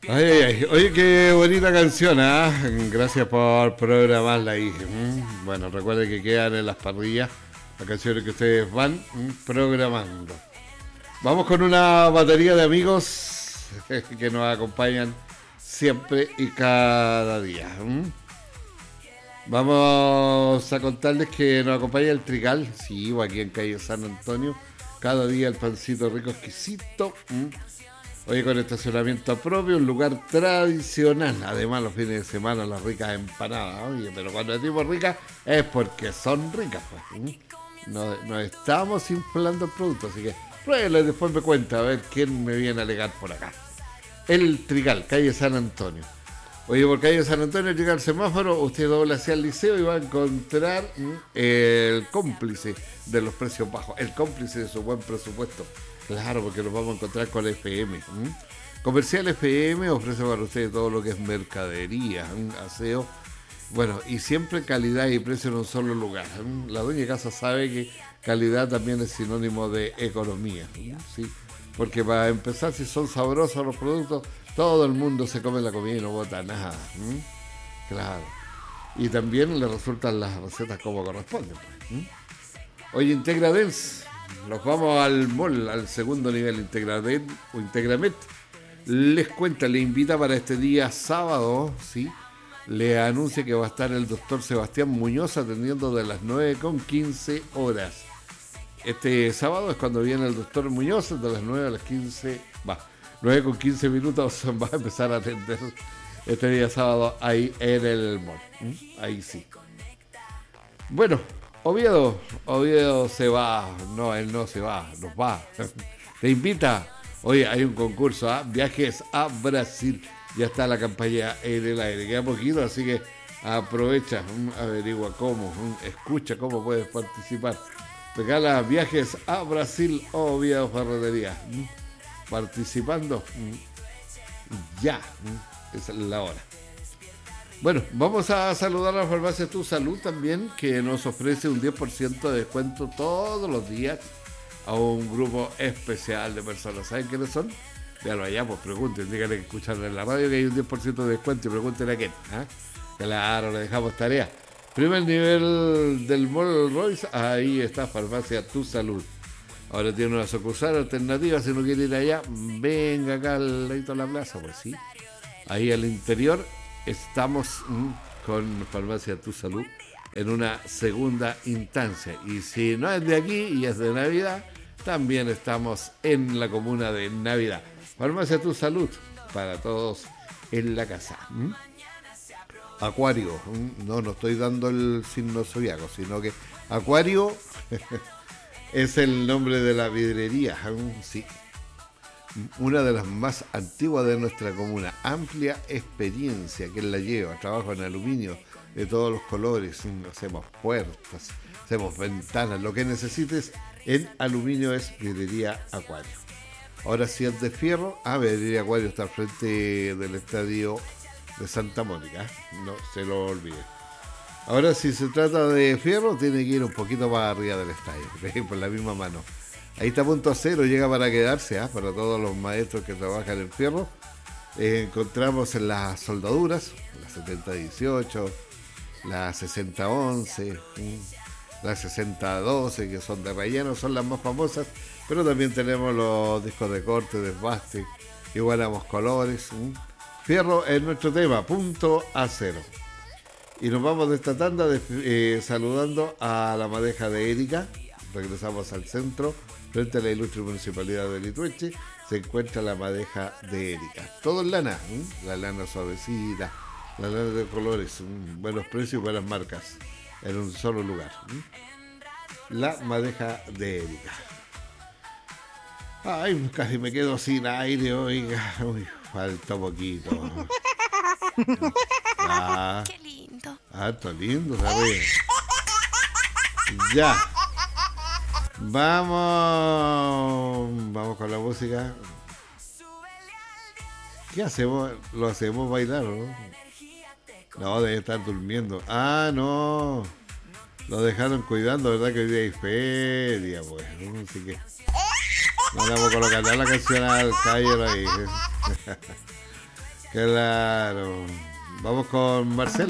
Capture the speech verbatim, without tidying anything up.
Ay, ay, ay. Oye, qué bonita canción, ¿ah? ¿eh? Gracias por programarla ahí. ¿Mm? Bueno, recuerden que quedan en las parrillas las canciones que ustedes van ¿mm? programando. Vamos con una batería de amigos que nos acompañan siempre y cada día. ¿Mm? Vamos a contarles que nos acompaña el Trigal, sí, aquí en calle San Antonio. Cada día el pancito rico, exquisito. ¿Mm? Hoy con estacionamiento propio, un lugar tradicional. Además, los fines de semana, las ricas empanadas. Oye, pero cuando decimos ricas es porque son ricas. Pues. No, no estamos inflando el producto, así que pruébelo y después me cuenta a ver quién me viene a alegar por acá. El Trigal, calle San Antonio. Oye, por calle San Antonio llega el semáforo, usted dobla hacia el liceo y va a encontrar ¿m? el cómplice de los precios bajos, el cómplice de su buen presupuesto. Claro, porque nos vamos a encontrar con F M. ¿m? Comercial F M ofrece para ustedes todo lo que es mercadería, ¿m? aseo, bueno, y siempre calidad y precio en un solo lugar. ¿m? La dueña de casa sabe que calidad también es sinónimo de economía, ¿m? ¿sí? Porque para empezar, si son sabrosos los productos, todo el mundo se come la comida y no bota nada. ¿m? Claro. Y también le resultan las recetas como corresponden. Pues, ¿m? Oye, Integradens, nos vamos al mall, al segundo nivel. Integradens o Integramet les cuenta, le invita para este día sábado, ¿sí? Le anuncia que va a estar el doctor Sebastián Muñoz atendiendo de las nueve con quince horas. Este sábado es cuando viene el doctor Muñoz, de las nueve a las quince, va, nueve con quince minutos va a empezar a atender este día sábado ahí en el mall. ¿Mm? Ahí sí. Bueno, Oviedo, Oviedo se va, no, él no se va, nos va. Te invita, oye, hay un concurso, ¿eh? Viajes a Brasil, ya está la campaña en el aire, queda poquito, así que aprovecha, averigua cómo, escucha cómo puedes participar. Regala viajes a Brasil, Oviedo Ferretería. Participando ya, esa es la hora. Bueno, vamos a saludar a la farmacia Tu Salud también, que nos ofrece un diez por ciento de descuento todos los días a un grupo especial de personas. ¿Saben quiénes son? Véanlo allá, pues pregunten, díganle que escuchan en la radio que hay un diez por ciento de descuento y pregúntenle a quién. ¿eh? Claro, le dejamos tarea. Primer nivel del Mall Royce, ahí está Farmacia Tu Salud. Ahora tiene una sucursal alternativa, si no quiere ir allá, venga acá al ladito de la plaza, pues sí. Ahí al interior estamos mmm, con Farmacia Tu Salud en una segunda instancia. Y si no es de aquí y es de Navidad, también estamos en la comuna de Navidad. Farmacia Tu Salud, para todos en la casa. ¿Mm? Acuario, no, no estoy dando el signo zodiaco, sino que Acuario es el nombre de la vidrería, sí, una de las más antiguas de nuestra comuna, amplia experiencia que la lleva, trabajo en aluminio de todos los colores, hacemos puertas, hacemos ventanas, lo que necesites en aluminio es vidrería Acuario. Ahora si es de fierro, ah, vidrería Acuario está al frente del estadio de Santa Mónica, no se lo olvide. Ahora si se trata de fierro tiene que ir un poquito más arriba del estadio, por la misma mano. Ahí está Punto Cero, llega para quedarse, ¿eh? Para todos los maestros que trabajan en fierro. Eh, encontramos en las soldaduras, las setenta dieciocho, las sesenta once, las sesenta doce, que son de relleno, son las más famosas, pero también tenemos los discos de corte, desbaste, igualamos colores. ¿sí? Fierro es nuestro tema, Punto Acero. Y nos vamos de esta tanda de, eh, saludando a la madeja de Erika. Regresamos al centro, frente a la ilustre municipalidad de Litueche, se encuentra la madeja de Erika. Todo en lana, ¿eh? La lana suavecita, la lana de colores, ¿eh? Buenos precios y buenas marcas, en un solo lugar. ¿eh? La madeja de Erika. Ay, casi me quedo sin aire, oiga. Uy, falta poquito. Ah, qué lindo. Ah, está lindo, ¿sabes? Ya. Vamos. Vamos con la música. ¿Qué hacemos? ¿Lo hacemos bailar o no? No, debe estar durmiendo. Ah, no. Lo dejaron cuidando, ¿verdad? Que hoy día hay feria, pues. Así que no le vamos a colocar la canción al Cayo ahí. Claro. Vamos con Marcelo.